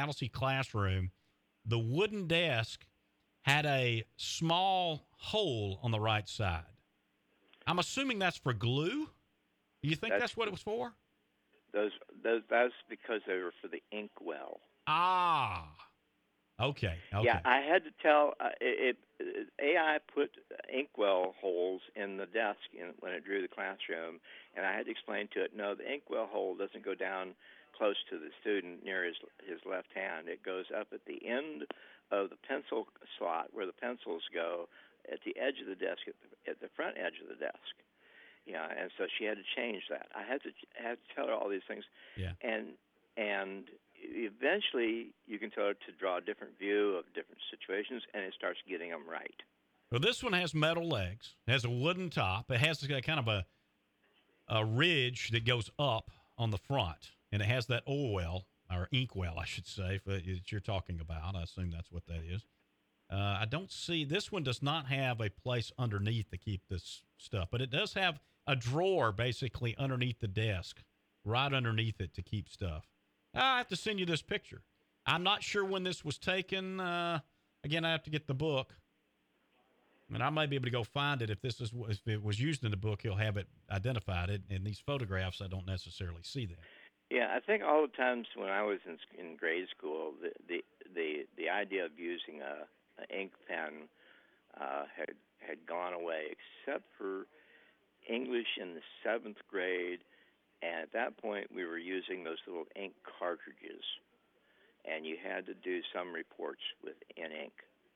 Galaxy Classroom, the wooden desk had a small hole on the right side. I'm assuming that's for glue. Do you think that's what it was for? That's because they were for the inkwell. Ah, okay. Yeah, I had to tell AI put inkwell holes in the desk when it drew the classroom, and I had to explain to it, no, the inkwell hole doesn't go down close to the student near his left hand. It goes up at the end of the pencil slot where the pencils go at the edge of the desk, at the front edge of the desk. Yeah, and so she had to change that. I had to tell her all these things. Yeah. And eventually you can tell her to draw a different view of different situations, and it starts getting them right. Well, this one has metal legs. It has a wooden top. It has kind of a ridge that goes up on the front, and it has that oil well, or ink well, I should say, that you're talking about. I assume that's what that is. I don't see, this one does not have a place underneath to keep this stuff, but it does have a drawer basically underneath the desk, right underneath it to keep stuff. I have to send you this picture. I'm not sure when this was taken. Again, I have to get the book, and I might be able to go find it. If it was used in the book, he'll have it identified. It in these photographs, I don't necessarily see that. Yeah, I think all the times when I was in grade school, the idea of using an ink pen had gone away, except for English in the 7th grade, and at that point we were using those little ink cartridges, and you had to do some reports in ink.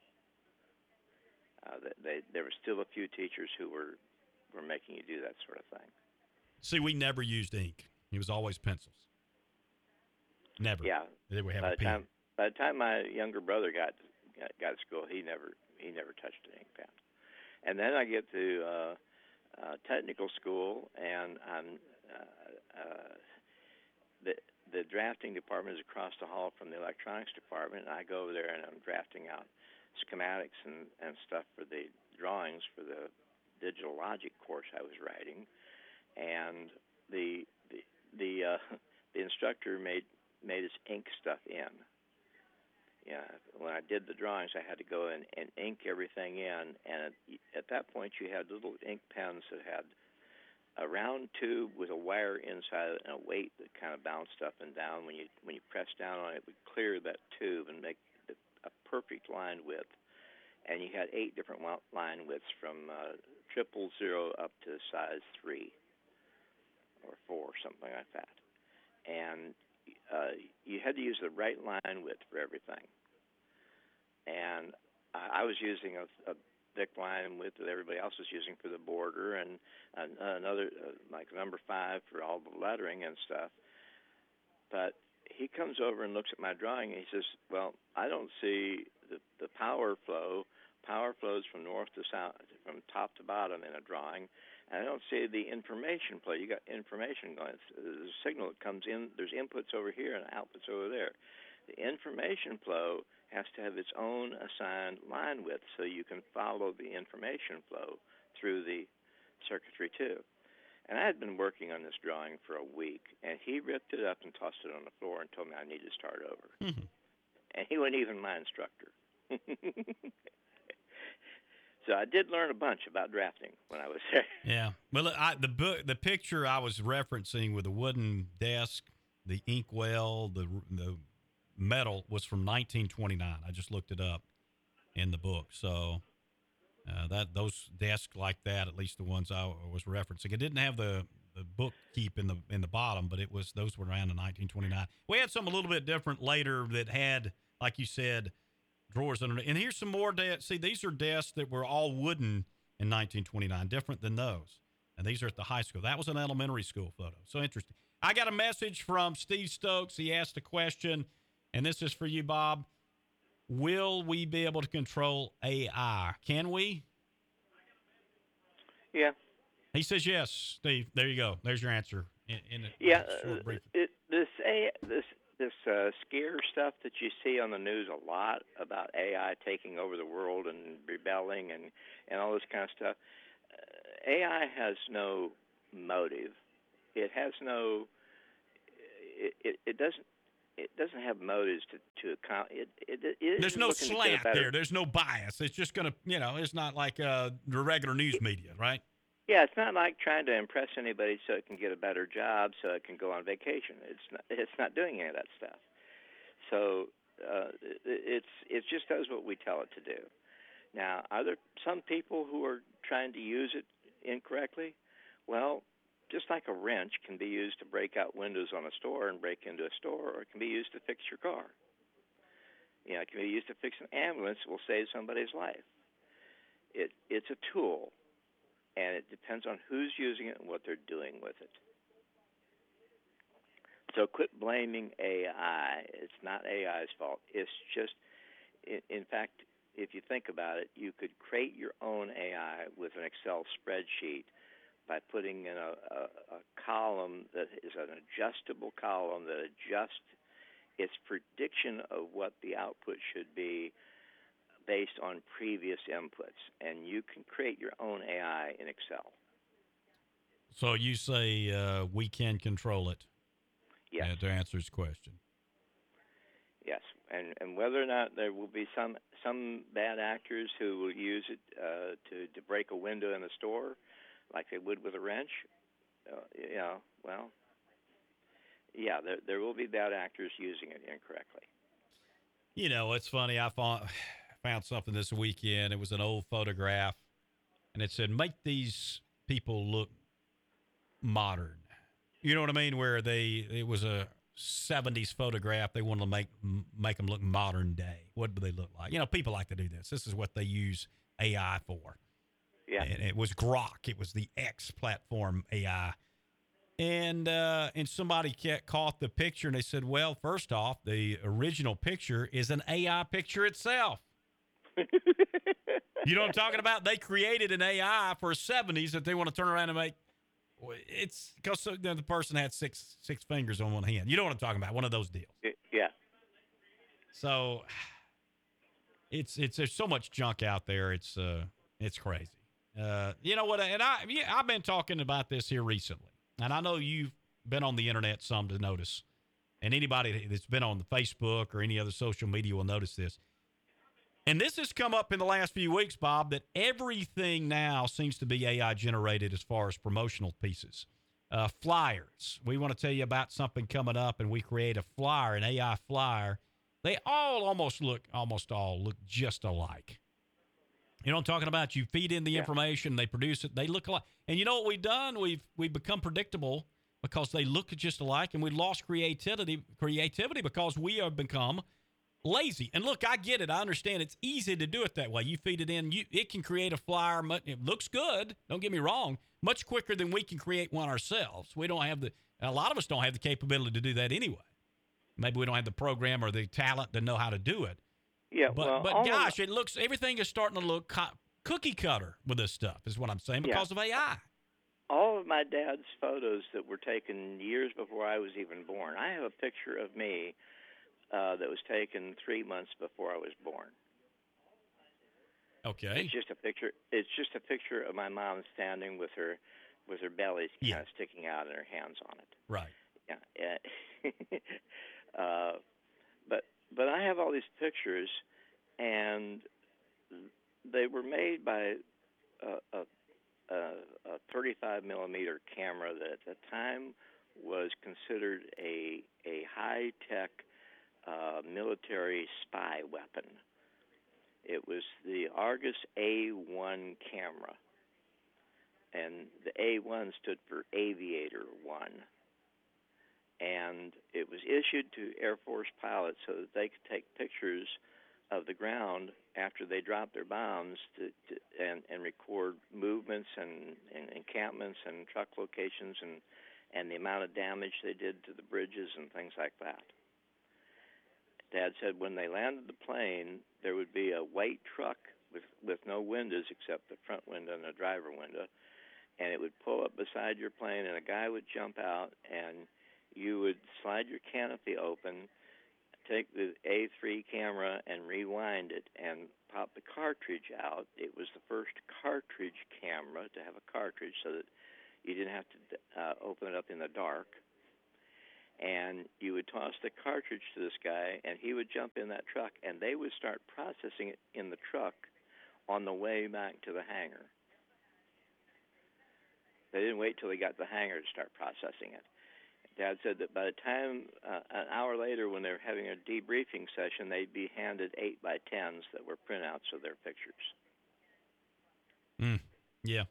There were still a few teachers who were making you do that sort of thing. See, we never used ink. It was always pencils. Never. Yeah. They would have a pen. By the time my younger brother got to school, he never touched an ink pen. And then I get to technical school, and I'm the drafting department is across the hall from the electronics department, and I go over there and I'm drafting out schematics and stuff for the drawings for the digital logic course I was writing, and the instructor made us ink stuff in. Yeah, when I did the drawings, I had to go in and ink everything in, and at that point you had little ink pens that had a round tube with a wire inside it and a weight that kind of bounced up and down. When you pressed down on it, it would clear that tube and make a perfect line width. And you had 8 different line widths from 000 up to size 3 or 4, something like that. And you had to use the right line width for everything. And I was using a thick line width that everybody else was using for the border, and another like number 5 for all the lettering and stuff. But he comes over and looks at my drawing, and he says, well, I don't see the power flow. Power flows from north to south, from top to bottom in a drawing, and I don't see the information flow. You got information going. There's a signal that comes in. There's inputs over here and outputs over there. The information flow has to have its own assigned line width so you can follow the information flow through the circuitry too. And I had been working on this drawing for a week, and he ripped it up and tossed it on the floor and told me I needed to start over. Mm-hmm. And he wasn't even my instructor. So I did learn a bunch about drafting when I was there. Yeah. Well, the picture I was referencing with the wooden desk, the inkwell, the metal was from 1929. I just looked it up in the book. So those desks like that, at least the ones I was referencing, it didn't have the book keep in the bottom, but those were around in 1929. We had some a little bit different later that had, like you said, drawers underneath. And here's some more desks. See, these are desks that were all wooden in 1929, different than those. And these are at the high school. That was an elementary school photo. So interesting. I got a message from Steve Stokes. He asked a question, and this is for you, Bob. Will we be able to control AI? Can we? Yeah. He says yes, Steve. There you go. There's your answer. This scare stuff that you see on the news a lot about AI taking over the world and rebelling and all this kind of stuff. AI has no motive. It has no. It doesn't. it doesn't have motives to account. It There's is no looking to get a slant better. there. There's no bias. It's just going to, it's not like the regular news media, right? Yeah, it's not like trying to impress anybody so it can get a better job, so it can go on vacation. It's not doing any of that stuff. So it just does what we tell it to do. Now, are there some people who are trying to use it incorrectly? Well, just like a wrench can be used to break out windows on a store and break into a store, or it can be used to fix your car. It can be used to fix an ambulance that will save somebody's life. It's a tool, and it depends on who's using it and what they're doing with it. So quit blaming AI. It's not AI's fault. It's just, in fact, if you think about it, you could create your own AI with an Excel spreadsheet by putting in a column that is an adjustable column that adjusts its prediction of what the output should be based on previous inputs. And you can create your own AI in Excel. So you say we can control it. Yes. To answer his question. Yes, and whether or not there will be some bad actors who will use it to break a window in a store, like they would with a wrench, there will be bad actors using it incorrectly. It's funny. I found something this weekend. It was an old photograph, and it said, "Make these people look modern." You know what I mean? Where it was a 70s photograph. They wanted to make them look modern day. What do they look like? People like to do this. This is what they use AI for. Yeah. And it was Grok. It was the X platform AI. And somebody caught the picture, and they said, well, first off, the original picture is an AI picture itself. You know what I'm talking about? They created an AI for 70s that they want to turn around and make. It's because the person had six fingers on one hand. You know what I'm talking about? One of those deals. Yeah. So it's there's so much junk out there. It's crazy. You know what? And I've been talking about this here recently, and I know you've been on the internet some to notice, and anybody that's been on the Facebook or any other social media will notice this. And this has come up in the last few weeks, Bob, that everything now seems to be AI generated as far as promotional pieces. Flyers. We want to tell you about something coming up, and we create a flyer, an AI flyer. They almost all look just alike. You know what I'm talking about? You feed in the information, they produce it, they look alike. And you know what we've done? We've become predictable because they look just alike, and we've lost creativity because we have become lazy. And look, I get it. I understand it's easy to do it that way. You feed it in. It can create a flyer. It looks good. Don't get me wrong. Much quicker than we can create one ourselves. We don't have a lot of us don't have the capability to do that anyway. Maybe we don't have the program or the talent to know how to do it. Yeah, but gosh, everything is starting to look cookie cutter with this stuff is what I'm saying because of AI. All of my dad's photos that were taken years before I was even born. I have a picture of me that was taken 3 months before I was born. Okay. It's just a picture of my mom standing with her belly kind of sticking out and her hands on it. Right. Yeah. But I have all these pictures, and they were made by a 35 millimeter camera that at the time was considered a high tech military spy weapon. It was the Argus A1 camera, and the A1 stood for Aviator 1. And it was issued to Air Force pilots so that they could take pictures of the ground after they dropped their bombs and record movements and encampments and truck locations and the amount of damage they did to the bridges and things like that. Dad said when they landed the plane, there would be a white truck with no windows except the front window and the driver window, and it would pull up beside your plane, and a guy would jump out, and you would slide your canopy open, take the A3 camera and rewind it and pop the cartridge out. It was the first cartridge camera to have a cartridge so that you didn't have to open it up in the dark. and you would toss the cartridge to this guy, and he would jump in that truck, and they would start processing it in the truck on the way back to the hangar. They didn't wait till they got to the hangar to start processing it. Dad said that by the time, an hour later, when they were having a debriefing session, they'd be handed 8x10s that were printouts of their pictures. Yeah.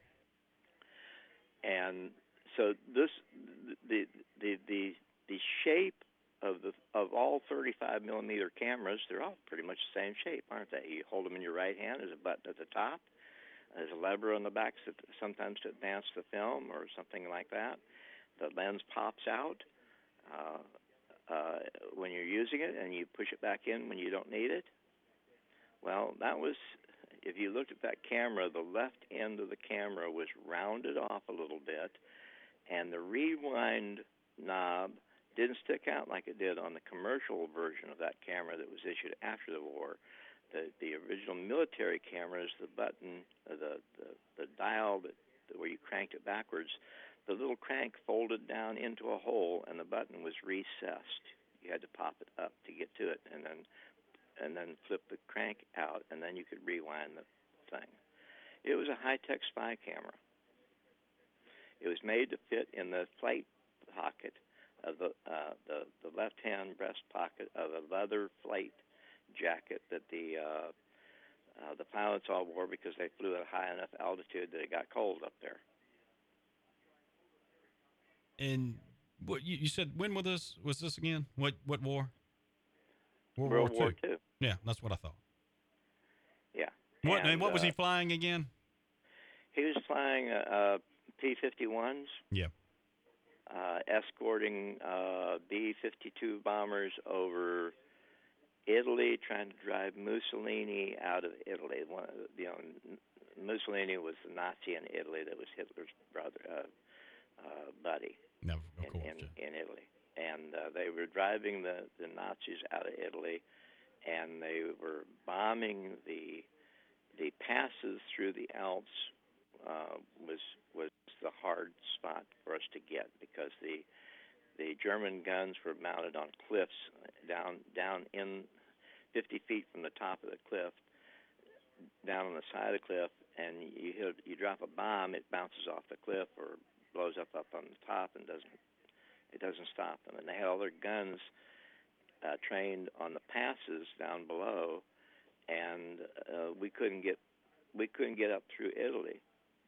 And so the shape of all 35 millimeter cameras, they're all pretty much the same shape, aren't they? You hold them in your right hand. There's a button at the top. There's a lever on the back sometimes to advance the film or something like that. The lens pops out when you're using it, and you push it back in when you don't need it. Well, that was, if you looked at that camera, the left end of the camera was rounded off a little bit, and the rewind knob didn't stick out like it did on the commercial version of that camera that was issued after the war. The original military cameras, the button, the dial where you cranked it backwards, the little crank folded down into a hole, and the button was recessed. You had to pop it up to get to it, and then flip the crank out, and then you could rewind the thing. It was a high-tech spy camera. It was made to fit in the flight pocket of the left-hand breast pocket of a leather flight jacket that the pilots all wore because they flew at a high enough altitude that it got cold up there. And what you said, when was this again? What war? World War II. Yeah, that's what I thought. Yeah. What was he flying again? He was flying P-51s. Yeah. Escorting B-52 bombers over Italy, trying to drive Mussolini out of Italy. Mussolini was the Nazi in Italy that was Hitler's brother, buddy. No, of course. In Italy. And they were driving the Nazis out of Italy, and they were bombing the passes through the Alps. Was the hard spot for us to get because the German guns were mounted on cliffs down in 50 feet from the top of the cliff, down on the side of the cliff, and you drop a bomb, it bounces off the cliff or blows up on the top and doesn't stop them. And they had all their guns trained on the passes down below, and we couldn't get up through Italy.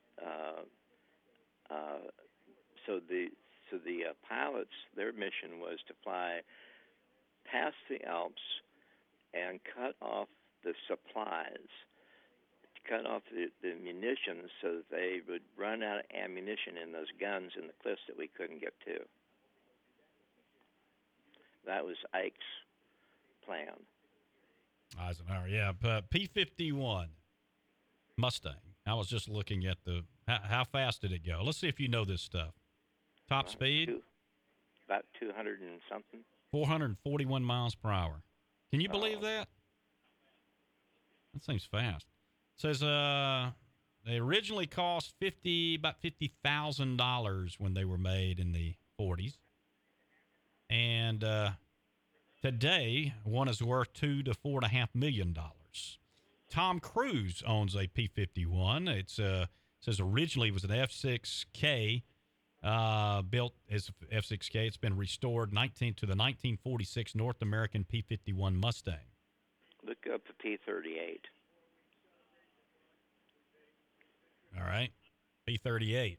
So the pilots, their mission was to fly past the Alps and cut off the supplies, cut off the munitions so that they would run out of ammunition in those guns in the cliffs that we couldn't get to. That was Ike's plan. Eisenhower, yeah. But P-51 Mustang. I was just looking at how fast did it go? Let's see if you know this stuff. Top speed? About 200 and something. 441 miles per hour. Can you believe that? That seems fast. It says they originally cost about $50,000 when they were made in the 40s. And today, one is worth $2 to $4.5 million. Tom Cruise owns a P-51. It says originally it was an F-6K, built as F-6K. It's been restored to the 1946 North American P-51 Mustang. Look up the P-38. All right, P-38.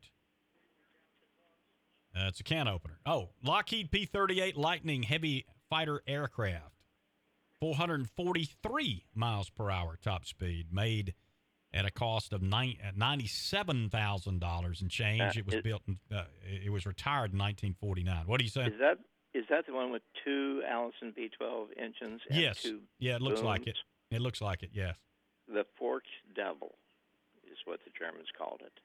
It's a can opener. Oh, Lockheed P-38 Lightning heavy fighter aircraft. 443 miles per hour top speed, made at a cost of $97,000 and change. It was built. It was retired in 1949. What do you say? Is that the one with two Allison B-12 engines? And yes. Two it looks booms? like it. It looks like it. Yes. The Forked Devil is what the Germans called it.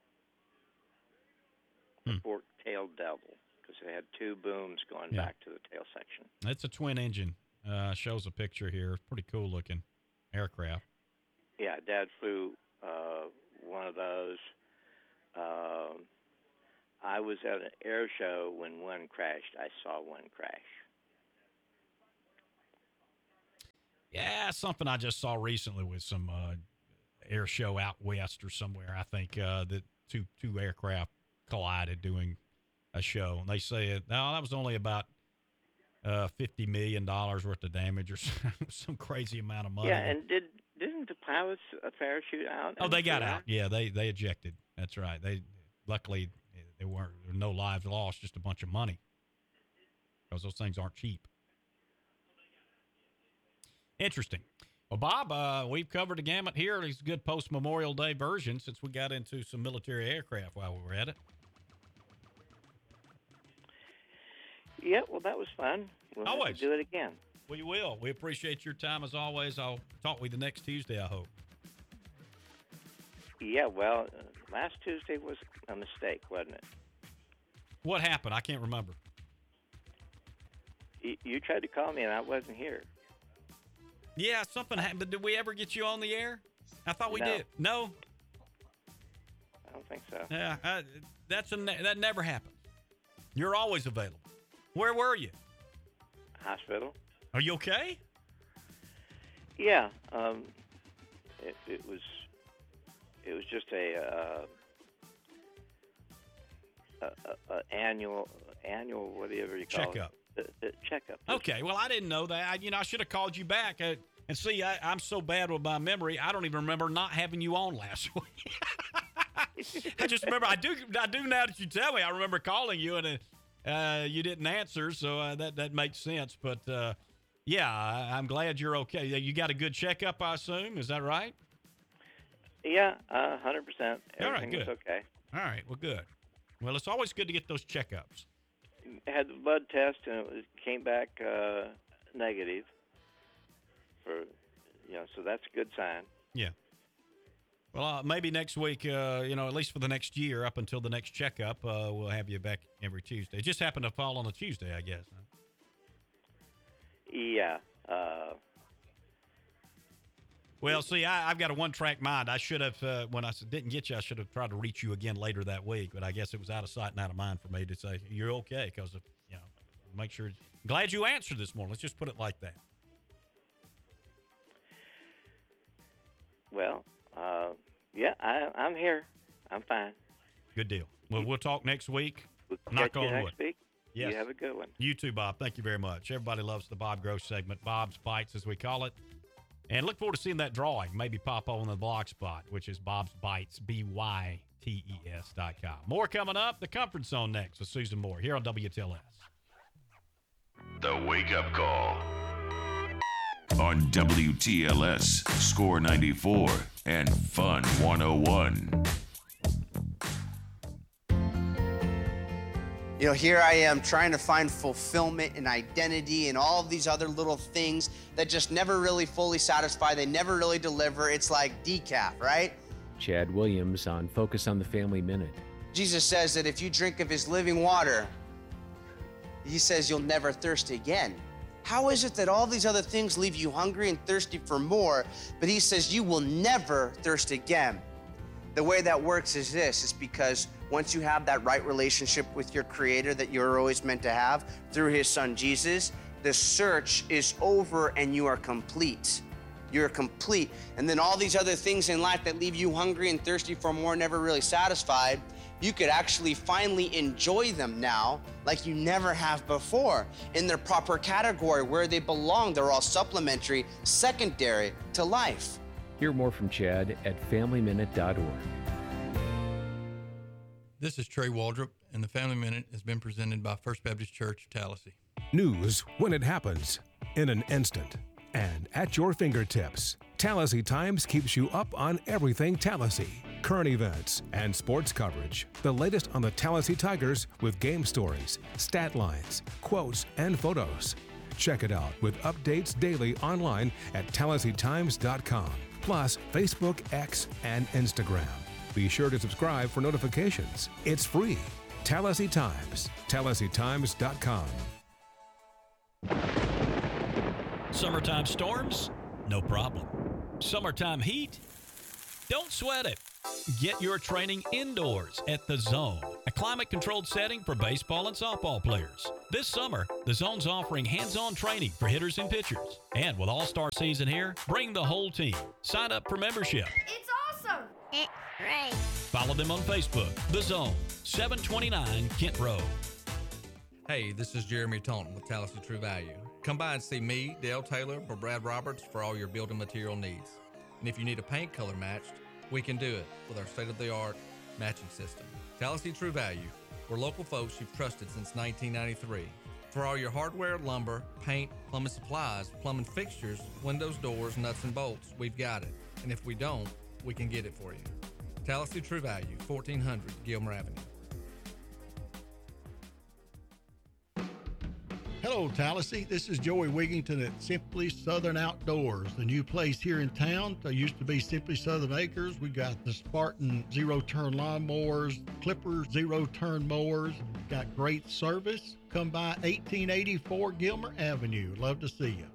The fork-tailed devil, because it had two booms going back to the tail section. It's a twin engine. Shows a picture here. Pretty cool looking aircraft. Yeah, Dad flew one of those. I was at an air show when one crashed. I saw one crash. Yeah, something I just saw recently with some air show out west or somewhere. I think that two aircraft collided doing a show. And they said, no, that was only about $50 million worth of damage or some crazy amount of money. Yeah, and didn't the pilots parachute out? Oh, they got out. Yeah, they ejected. That's right. Luckily there were no lives lost, just a bunch of money, because those things aren't cheap. Interesting. Well, Bob, we've covered the gamut here. It's a good post-Memorial Day version since we got into some military aircraft while we were at it. Yeah, well, that was fun. We'll Always. have to do it again. We will. We appreciate your time as always. I'll talk with you next Tuesday, I hope. Yeah, well, last Tuesday was a mistake, wasn't it? What happened? I can't remember. You tried to call me, and I wasn't here. Yeah, something happened. But did we ever get you on the air? I thought we No. did. No? I don't think so. Yeah, that never happened. You're always available. Where were you? Hospital? Are you okay? Yeah. It was just a annual whatever you call Checkup. it. Checkup. Okay, well, I didn't know that. I should have called you back. And see, I'm so bad with my memory, I don't even remember not having you on last week. I just remember, I do now that you tell me, I remember calling you and you didn't answer, so that makes sense. But, yeah, I'm glad you're okay. You got a good checkup, I assume. Is that right? Yeah, 100%. All right, Everything good. was okay. All right, well, good. Well, it's always good to get those checkups. Had the blood test, and it came back negative. So that's a good sign. Yeah. Well, maybe next week, at least for the next year, up until the next checkup, we'll have you back every Tuesday. It just happened to fall on a Tuesday, I guess. Huh? Yeah. Well, see, I've got a one-track mind. I should have, when I didn't get you, I should have tried to reach you again later that week. But I guess it was out of sight and out of mind for me to say, you're okay, because, make sure. Glad you answered this morning. Let's just put it like that. Well, yeah, I'm here. I'm fine. Good deal. Well, we'll talk next week. We'll Knock catch you on next wood. week. Yes. You have a good one. You too, Bob. Thank you very much. Everybody loves the Bob Gross segment, Bob's Bites, as we call it. And look forward to seeing that drawing. Maybe pop on the blog spot, which is Bob's Bites, BYTES.com. More coming up. The Comfort Zone next with Susan Moore here on WTLS. The Wake Up Call on WTLS, Score 94 and Fun 101. Here I am trying to find fulfillment and identity and all of these other little things that just never really fully satisfy. They never really deliver. It's like decaf, right? Chad Williams on Focus on the Family Minute. Jesus says that if you drink of his living water, he says you'll never thirst again. How is it that all these other things leave you hungry and thirsty for more, but he says you will never thirst again? The way that works is this, is because once you have that right relationship with your Creator that you're always meant to have through his son Jesus, the search is over and you are complete. You're complete. And then all these other things in life that leave you hungry and thirsty for more, never really satisfied, you could actually finally enjoy them now like you never have before in their proper category where they belong. They're all supplementary, secondary to life. Hear more from Chad at FamilyMinute.org. This is Trey Waldrop, and the Family Minute has been presented by First Baptist Church, Tallahassee. News when it happens, in an instant, and at your fingertips. Tallahassee Times keeps you up on everything Tallahassee. Current events and sports coverage. The latest on the Tallahassee Tigers with game stories, stat lines, quotes, and photos. Check it out with updates daily online at TallahasseeTimes.com. Plus Facebook, X, and Instagram. Be sure to subscribe for notifications. It's free. Tallahassee Times. TallahasseeTimes.com. Summertime storms? No problem. Summertime heat? Don't sweat it. Get your training indoors at The Zone, a climate-controlled setting for baseball and softball players. This summer, the Zone's offering hands-on training for hitters and pitchers. And with All-Star season here, bring the whole team. Sign up for membership. It's awesome! Great. Follow them on Facebook. The Zone, 729 Kent Road. Hey, this is Jeremy Taunton with Tallahassee True Value. Come by and see me, Dale Taylor, or Brad Roberts for all your building material needs. And if you need a paint color matched, we can do it with our state-of-the-art matching system. Tallahassee True Value. We're local folks you've trusted since 1993. For all your hardware, lumber, paint, plumbing supplies, plumbing fixtures, windows, doors, nuts, and bolts, we've got it. And if we don't, we can get it for you. Tallahassee True Value, 1400 Gilmer Avenue. Hello, Tallahassee. This is Joey Wigington at Simply Southern Outdoors, the new place here in town. There used to be Simply Southern Acres. We got the Spartan zero-turn lawnmowers, Clipper zero-turn mowers. Got great service. Come by 1884 Gilmer Avenue. Love to see you.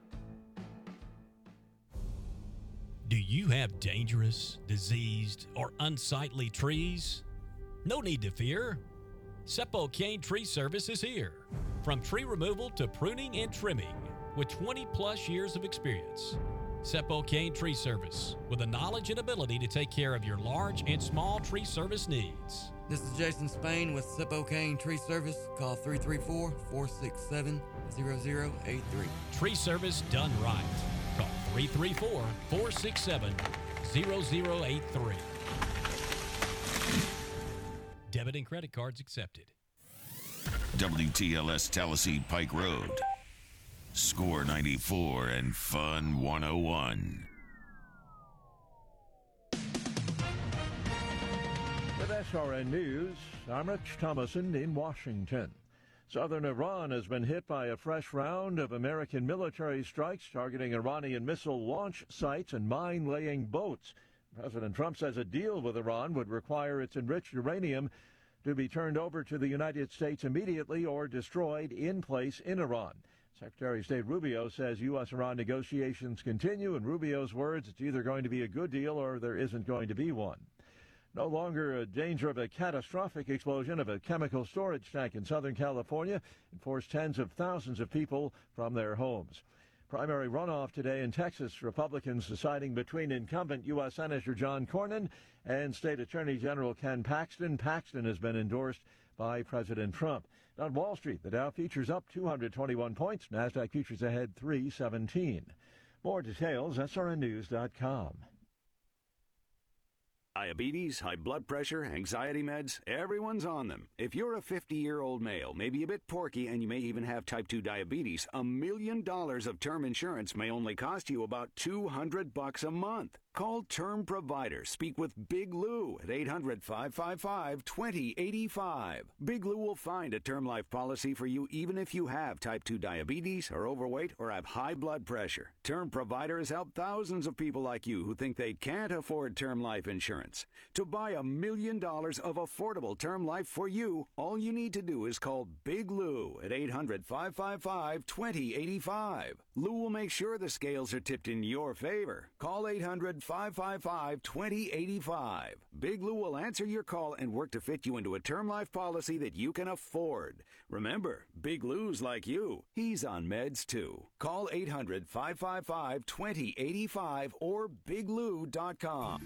Do you have dangerous, diseased, or unsightly trees? No need to fear. Seppo Kane Tree Service is here. From tree removal to pruning and trimming, with 20-plus years of experience. Seppo Kane Tree Service, with the knowledge and ability to take care of your large and small tree service needs. This is Jason Spain with Seppo Kane Tree Service. Call 334-467-0083. Tree service done right. Call 334-467-0083. Debit and credit cards accepted. WTLS Tallahassee Pike Road. Score 94 and Fun 101. With SRN News, I'm Rich Thomason in Washington. Southern Iran has been hit by a fresh round of American military strikes targeting Iranian missile launch sites and mine-laying boats. President Trump says a deal with Iran would require its enriched uranium to be turned over to the United States immediately or destroyed in place in Iran. Secretary of State Rubio says U.S.-Iran negotiations continue. In Rubio's words, it's either going to be a good deal or there isn't going to be one. No longer a danger of a catastrophic explosion of a chemical storage tank in Southern California and forced tens of thousands of people from their homes. Primary runoff today in Texas, Republicans deciding between incumbent U.S. Senator John Cornyn and State Attorney General Ken Paxton. Paxton has been endorsed by President Trump. On Wall Street, the Dow futures up 221 points. NASDAQ futures ahead 317. More details, srnnews.com. Diabetes, high blood pressure, anxiety meds, everyone's on them. If you're a 50-year-old male, maybe a bit porky, and you may even have type 2 diabetes, $1 million of term insurance may only cost you about $200 a month. Call Term Provider. Speak with Big Lou at 800-555-2085. Big Lou will find a term life policy for you even if you have type 2 diabetes, are overweight, or have high blood pressure. Term Provider has helped thousands of people like you who think they can't afford term life insurance. To buy $1 million of affordable term life for you, all you need to do is call Big Lou at 800-555-2085. Lou will make sure the scales are tipped in your favor. Call 800-555-2085. Big Lou will answer your call and work to fit you into a term life policy that you can afford. Remember, Big Lou's like you. He's on meds too. Call 800-555-2085 or biglou.com.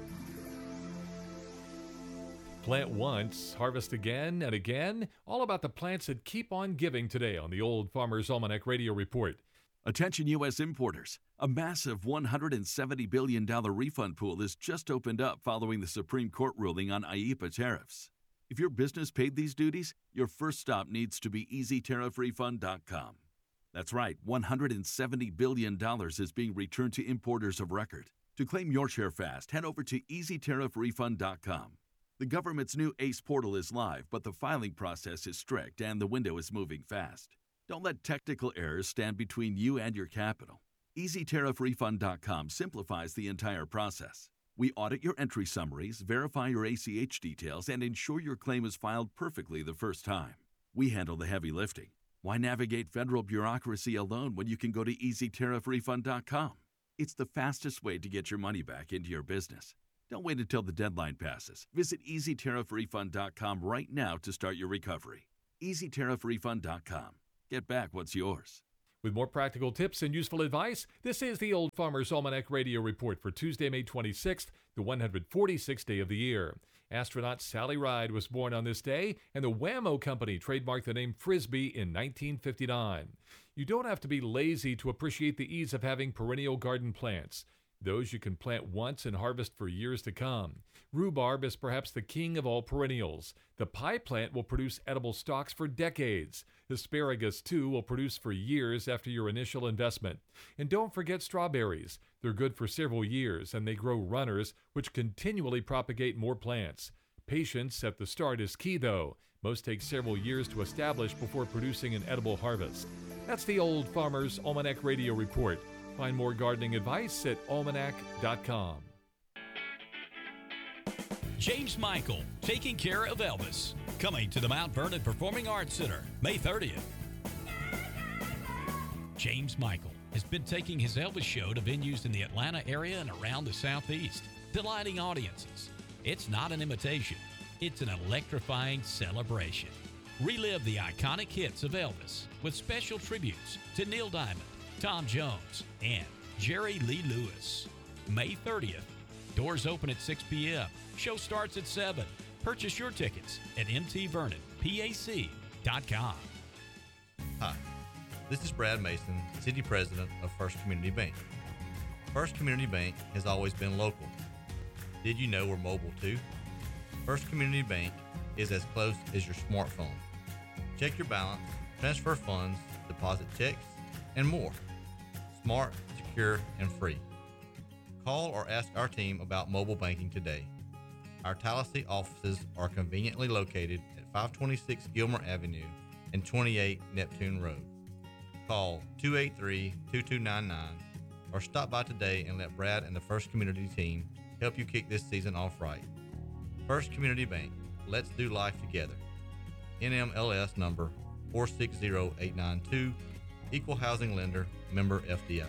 Plant once, harvest again and again. All about the plants that keep on giving today on the Old Farmer's Almanac Radio Report. Attention U.S. importers. A massive $170 billion refund pool has just opened up following the Supreme Court ruling on IEEPA tariffs. If your business paid these duties, your first stop needs to be EasyTariffRefund.com. That's right, $170 billion is being returned to importers of record. To claim your share fast, head over to EasyTariffRefund.com. The government's new ACE portal is live, but the filing process is strict and the window is moving fast. Don't let technical errors stand between you and your capital. EasyTariffRefund.com simplifies the entire process. We audit your entry summaries, verify your ACH details, and ensure your claim is filed perfectly the first time. We handle the heavy lifting. Why navigate federal bureaucracy alone when you can go to EasyTariffRefund.com? It's the fastest way to get your money back into your business. Don't wait until the deadline passes. Visit EasyTariffRefund.com right now to start your recovery. EasyTariffRefund.com. Get back what's yours. With more practical tips and useful advice, this is the Old Farmer's Almanac Radio Report for Tuesday, May 26th, the 146th day of the year. Astronaut Sally Ride was born on this day, and the Wham-O Company trademarked the name Frisbee in 1959. You don't have to be lazy to appreciate the ease of having perennial garden plants. Those you can plant once and harvest for years to come. Rhubarb is perhaps the king of all perennials. The pie plant will produce edible stalks for decades. Asparagus, too, will produce for years after your initial investment. And don't forget strawberries. They're good for several years, and they grow runners, which continually propagate more plants. Patience at the start is key, though. Most take several years to establish before producing an edible harvest. That's the Old Farmer's Almanac Radio Report. Find more gardening advice at almanac.com. James Michael, Taking Care of Elvis, coming to the Mount Vernon Performing Arts Center, May 30th. James Michael has been taking his Elvis show to venues in the Atlanta area and around the Southeast, delighting audiences. It's not an imitation, it's an electrifying celebration. Relive the iconic hits of Elvis with special tributes to Neil Diamond, Tom Jones, and Jerry Lee Lewis. May 30th. Doors open at 6 p.m. Show starts at 7. Purchase your tickets at mtvernonpac.com. Hi, this is Brad Mason, City President of First Community Bank. First Community Bank has always been local. Did you know we're mobile too? First Community Bank is as close as your smartphone. Check your balance, transfer funds, deposit checks, and more. Smart, secure, and free. Call or ask our team about mobile banking today. Our Tallahassee offices are conveniently located at 526 Gilmer Avenue and 28 Neptune Road. Call 283-2299 or stop by today and let Brad and the First Community team help you kick this season off right. First Community Bank, let's do life together. NMLS number 460892, Equal Housing Lender, member FDIC.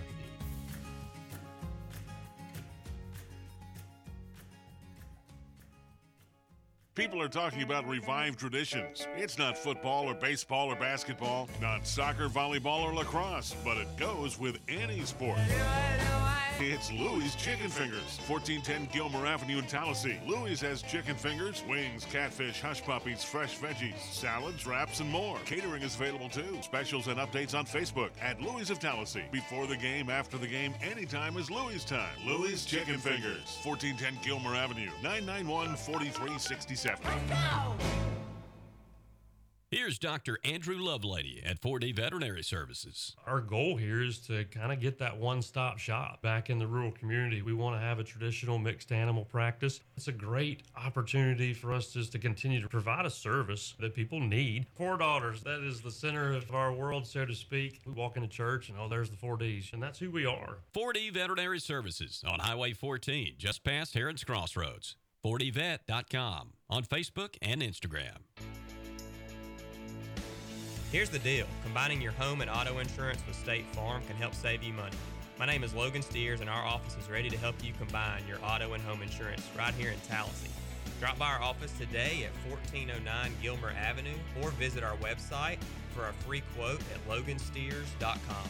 People are talking about revived traditions. It's not football or baseball or basketball, not soccer, volleyball, or lacrosse, but it goes with any sport. It's Louie's Chicken Fingers, 1410 Gilmer Avenue in Tallahassee. Louie's has chicken fingers, wings, catfish, hush puppies, fresh veggies, salads, wraps, and more. Catering is available too. Specials and updates on Facebook at Louie's of Tallahassee. Before the game, after the game, anytime is Louie's time. Louie's Chicken Fingers, 1410 Gilmer Avenue, 991-4367. Let's go! Here's Dr. Andrew Lovelady at 4D Veterinary Services. Our goal here is to kind of get that one-stop shop back in the rural community. We want to have a traditional mixed animal practice. It's a great opportunity for us just to continue to provide a service that people need. Four Daughters, that is the center of our world, so to speak. We walk into church and, oh, there's the 4Ds, and that's who we are. 4D Veterinary Services on Highway 14, just past Heron's Crossroads. 4dvet.com on Facebook and Instagram. Here's the deal. Combining your home and auto insurance with State Farm can help save you money. My name is Logan Steers, and our office is ready to help you combine your auto and home insurance right here in Tallahassee. Drop by our office today at 1409 Gilmer Avenue or visit our website for a free quote at logansteers.com.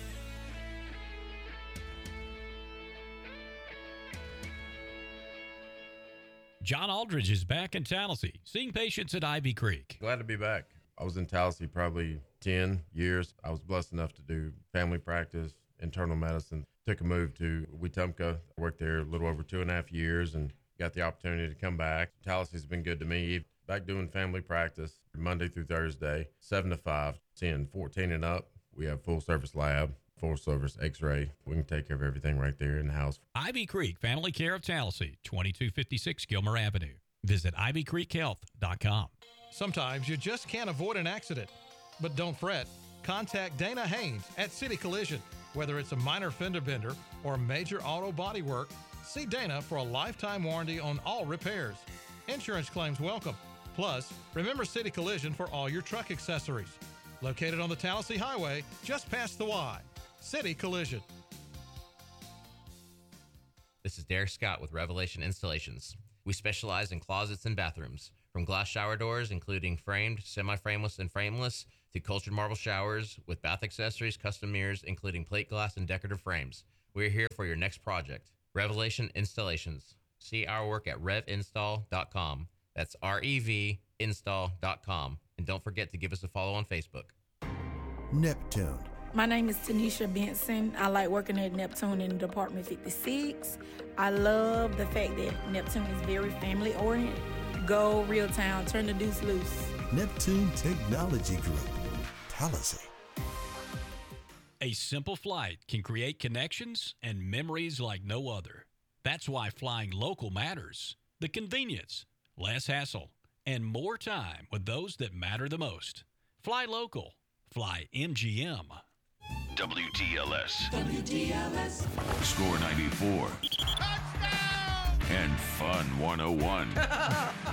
John Aldridge is back in Tallahassee, seeing patients at Ivy Creek. Glad to be back. I was in Tallahassee probably 10 years. I was blessed enough to do family practice, internal medicine. Took a move to Wetumpka. I worked there a little over 2.5 years and got the opportunity to come back. Tallahassee's been good to me. Back doing family practice Monday through Thursday, 7 to 5. Seeing 14 and up, we have full service lab, full service x-ray. We can take care of everything right there in the house. Ivy Creek Family Care of Tallahassee, 2256 Gilmer Avenue. Visit ivycreekhealth.com. Sometimes you just can't avoid an accident. But don't fret. Contact Dana Haynes at City Collision. Whether it's a minor fender bender or major auto body work, see Dana for a lifetime warranty on all repairs. Insurance claims welcome. Plus, remember City Collision for all your truck accessories. Located on the Tallahassee Highway, just past the Y. City Collision. The This is Derek Scott with Revelation Installations. We specialize in closets and bathrooms, from glass shower doors, including framed, semi-frameless, and frameless, to cultured marble showers with bath accessories, custom mirrors, including plate glass and decorative frames. We're here for your next project. Revelation Installations. See our work at revinstall.com. That's REVinstall.com. And don't forget to give us a follow on Facebook. Neptune. My name is Tanisha Benson. I like working at Neptune in Department 56. I love the fact that Neptune is very family-oriented. Go real town, turn the deuce loose. Neptune Technology Group. Tallahassee. A simple flight can create connections and memories like no other. That's why flying local matters. The convenience, less hassle, and more time with those that matter the most. Fly local. Fly MGM. WTLS. WTLS. Score 94. Touchdown! And Fun 101.